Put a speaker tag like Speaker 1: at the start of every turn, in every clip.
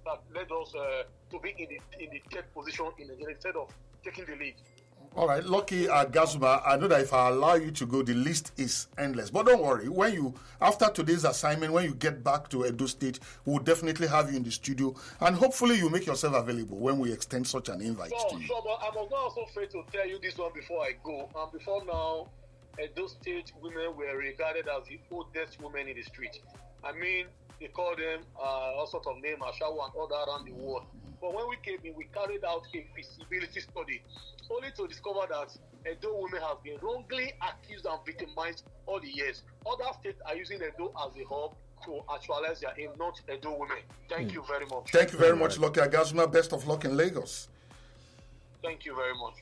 Speaker 1: that led us to be in the third position in Nigeria instead of taking the lead.
Speaker 2: All right, Lucky Gazuma, I know that if I allow you to go, the list is endless. But don't worry, after today's assignment, when you get back to Edo State, we'll definitely have you in the studio. And hopefully you make yourself available when we extend such an invite to you.
Speaker 1: Sure, but I was not also afraid to tell you this one before I go. Before now, Edo State women were regarded as the oldest women in the street. I mean, they call them all sorts of names, Ashawo and all that around the world. But when we came in, we carried out a feasibility study, only to discover that Edo women have been wrongly accused and victimized all the years. Other states are using Edo as a hub to actualize their aim, not Edo women. Thank you very much.
Speaker 2: Thank you very much, Lucky Agazuma. Best of luck in Lagos.
Speaker 1: Thank you very much.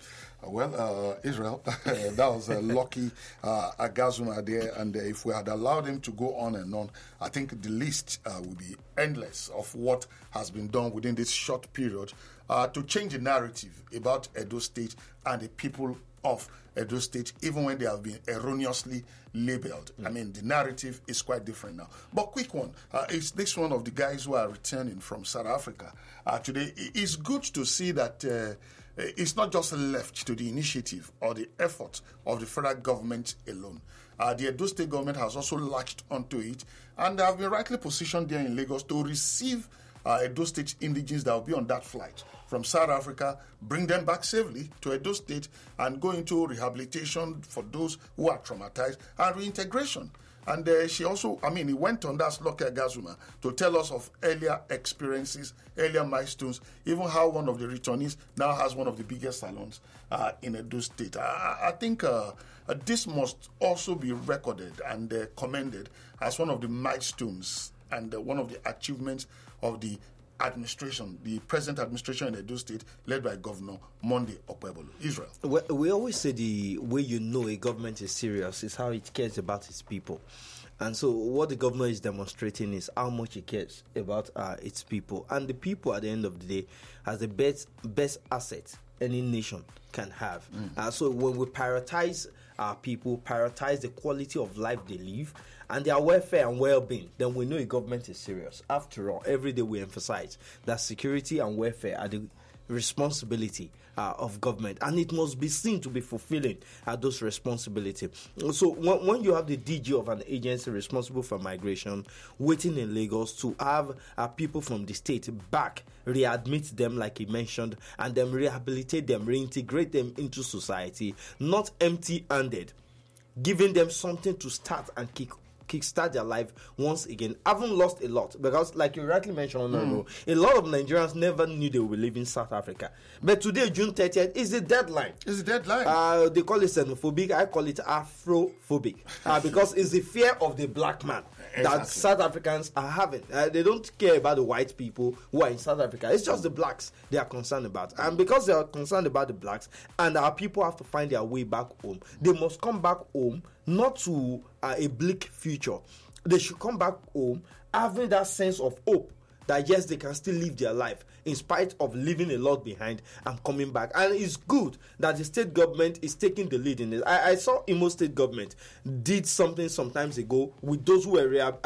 Speaker 2: Well, Israel, that was Lucky Agazuma there, and if we had allowed him to go on and on, I think the list would be endless of what has been done within this short period to change the narrative about Edo State and the people of Edo State, even when they have been erroneously labeled. I mean, the narrative is quite different now. But quick one, is this one of the guys who are returning from South Africa today. It's good to see that it's not just left to the initiative or the effort of the federal government alone. The Edo State government has also latched onto it, and they have been rightly positioned there in Lagos to receive Edo State indigenes that will be on that flight from South Africa, bring them back safely to Edo State, and go into rehabilitation for those who are traumatized and reintegration. And he went on that Lucky Agazuma to tell us of earlier experiences, earlier milestones, even how one of the returnees now has one of the biggest salons in Edo State. I think this must also be recorded and commended as one of the milestones and one of the achievements of the administration, the present administration in Edo State, led by Governor Monday Okpebholo. Israel.
Speaker 3: Well, we always say the way you know a government is serious is how it cares about its people. And so what the governor is demonstrating is how much he cares about its people. And the people, at the end of the day, has the best asset any nation can have. So when we prioritize our people, prioritize the quality of life they live, and their welfare and well-being, then we know a government is serious. After all, every day we emphasize that security and welfare are the responsibility of government, and it must be seen to be fulfilling those responsibilities. So when you have the DG of an agency responsible for migration waiting in Lagos to have people from the state back, readmit them like he mentioned, and then rehabilitate them, reintegrate them into society, not empty-handed, giving them something to start and kickstart their life once again. Haven't lost a lot, because like you rightly mentioned, a lot of Nigerians never knew they would live in South Africa. But today, June 30th, is the deadline.
Speaker 2: It's the deadline.
Speaker 3: They call it xenophobic. I call it Afrophobic, because it's the fear of the black man that South Africans are having. They don't care about the white people who are in South Africa. It's just the blacks they are concerned about. And because they are concerned about the blacks, and our people have to find their way back home, they must come back home, not to a bleak future. They should come back home having that sense of hope that yes, they can still live their life in spite of leaving a lot behind and coming back. And it's good that the state government is taking the lead in this. I saw Imo State government did something sometimes ago with those who were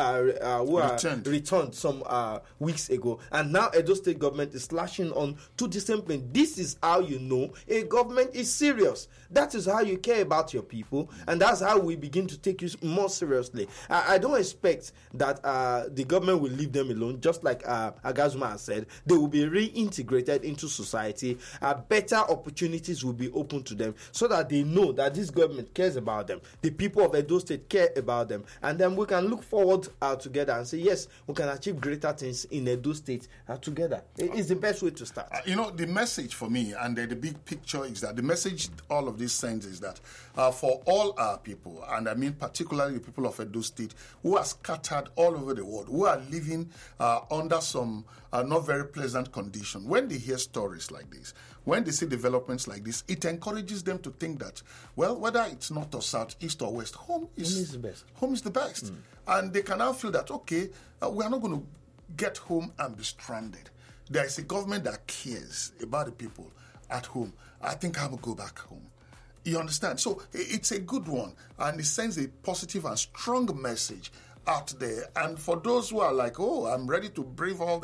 Speaker 3: returned some weeks ago, and now Edo State government is slashing on to the same thing. This is how you know a government is serious. That is how you care about your people, and that's how we begin to take you more seriously. I don't expect that the government will leave them alone, just like Agazuma has said. They will be reintegrated into society. Better opportunities will be open to them, so that they know that this government cares about them. The people of Edo State care about them, and then we can look forward together and say, yes, we can achieve greater things in Edo State together. It's the best way to start.
Speaker 2: The message for me, and the big picture is that the message all of this sends is that for all our people, and I mean particularly the people of Edo State who are scattered all over the world, who are living under some not very pleasant condition, when they hear stories like this, when they see developments like this, it encourages them to think that, well, whether it's north or south, east or west, home is
Speaker 3: the best.
Speaker 2: Home is the best. And they can now feel that, okay, we are not going to get home and be stranded. There is a government that cares about the people at home. I think I will go back home. You understand? So it's a good one, and it sends a positive and strong message out there. And for those who are like, oh, I'm ready to brave all